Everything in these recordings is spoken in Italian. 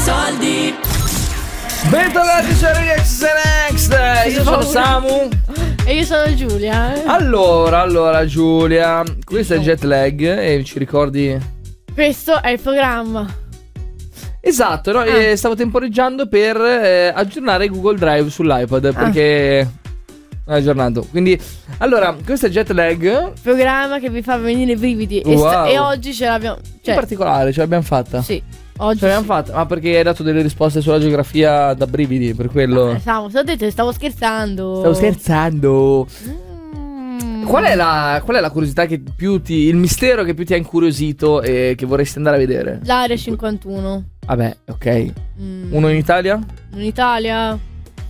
soldi. Bentornati su Rex Next. Io sono Samu. E io sono Giulia. Allora Giulia, questo è Jet Lag e ci ricordi? Questo è il programma. Esatto, no? Stavo temporeggiando per aggiornare Google Drive sull'iPad perché è aggiornato. Quindi, allora, questo è Jet Lag, Programma che vi fa venire i brividi. Wow. E oggi ce l'abbiamo. in particolare, ce l'abbiamo fatta. Sì, oggi Ce l'abbiamo fatta, ma perché hai dato delle risposte sulla geografia da brividi, per quello. Samu, ti ho detto che stavo scherzando. Stavo scherzando. Mm. Qual è la curiosità che più il mistero che più ti ha incuriosito e che vorresti andare a vedere? L'area 51. Vabbè, ok. Mm. Uno in Italia? In Italia.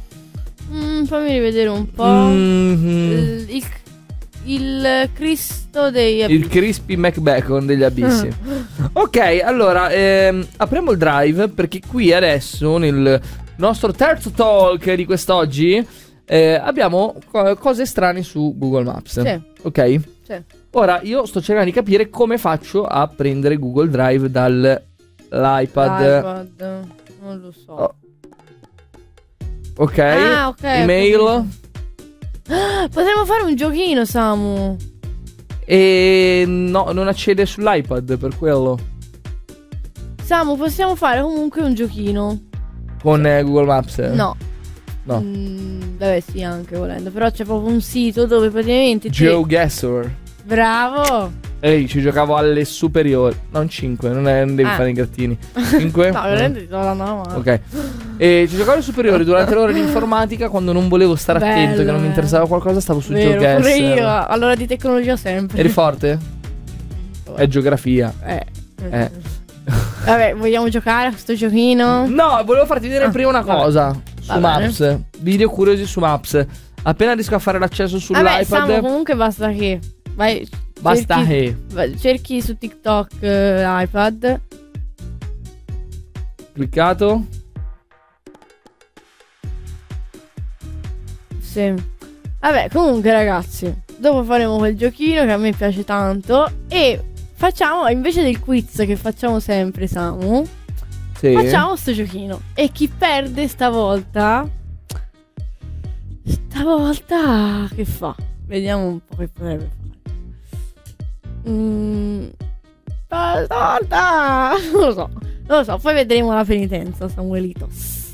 Fammi rivedere un po'. Mhm. Il Cristo dei Abissi. Il Crispy McBacon degli Abissi. Ok, allora apriamo il Drive perché qui adesso nel nostro terzo talk di quest'oggi abbiamo cose strane su Google Maps. Sì. Ok? Sì. Ora io sto cercando di capire come faccio a prendere Google Drive dall'iPad. Non lo so. Oh. Ok. Ok. Email. Potremmo fare un giochino, Samu. E no, non accede sull'iPad per quello. Samu, possiamo fare comunque un giochino. Con Google Maps? No. No. Vabbè, sì, anche volendo. Però c'è proprio un sito dove praticamente GeoGuessr. Bravo. Ehi, ci giocavo alle superiori. Non 5, non devi fare i grattini. 5? No, veramente ti sto dando una mano. Ok. E ci giocavo alle superiori durante l'ora di informatica. Quando non volevo stare attento, che non mi interessava qualcosa, stavo su Vero, GeoGuessr. pure io. Allora di tecnologia sempre. Eri forte? È geografia. Vabbè, vogliamo giocare a questo giochino? No, volevo farti vedere prima una vabbè. cosa. Su Va Maps. Video curiosi su Maps. Appena riesco a fare l'accesso Vabbè, sull'iPad. Samu, comunque basta che vai. Basta che. Cerchi su TikTok iPad. Cliccato. Sì. Vabbè, comunque ragazzi, dopo faremo quel giochino che a me piace tanto. E facciamo, invece del quiz che facciamo sempre, Samu, Sì. facciamo sto giochino. E chi perde stavolta che fa? Vediamo un po' che potrebbe fare. Stavolta non lo so, poi vedremo la penitenza, Samuelitos.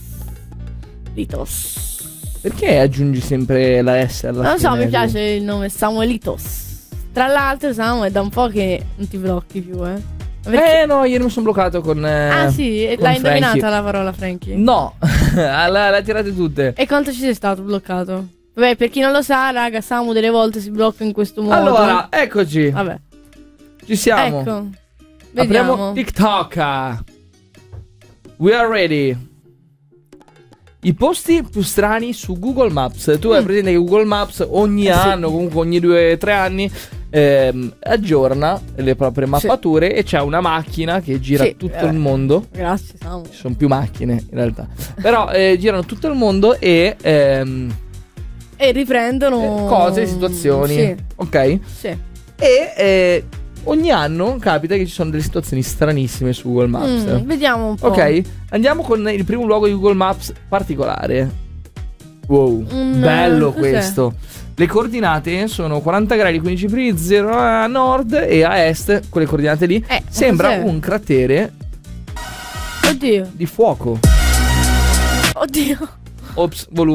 Perché aggiungi sempre la S alla Non lo so, fine? mi piace il nome Samuelitos. Tra l'altro, Samu, è da un po' che non ti blocchi più, Perché? No, ieri mi sono bloccato con Ah sì, con l'hai Frankie. indovinata la parola Frankie? No, l'ha tirate tutte. E quanto ci sei stato bloccato? Vabbè, per chi non lo sa, raga, Samu delle volte si blocca in questo modo. Allora, eccoci. Vabbè, Ci siamo. ecco. Apriamo Vediamo. TikTok. We are ready. I posti più strani su Google Maps. Tu hai presente che Google Maps ogni anno, comunque ogni 2 o 3 anni, aggiorna le proprie mappature e c'è una macchina che gira tutto il mondo. Grazie, Samu. Ci sono più macchine in realtà. Però girano tutto il mondo e riprendono cose, situazioni. Sì. Ok? Sì. E ogni anno capita che ci sono delle situazioni stranissime su Google Maps. Vediamo un po'. Ok, andiamo con il primo luogo di Google Maps particolare. Wow, bello cos'è? questo. Le coordinate sono 40 gradi 15 gradi 0 a nord e a est, quelle coordinate lì. Sembra cos'è? un cratere Oddio. di fuoco. Oddio. Ops, volume.